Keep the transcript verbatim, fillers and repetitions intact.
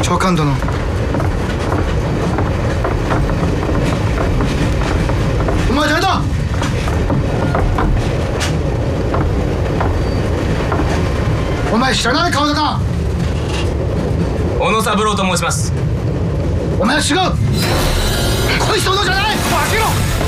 長官殿、お前誰だ？お前知らない顔だか？ 小野三郎と申します。 お前は違う。こいつ小野じゃない。 開けろ。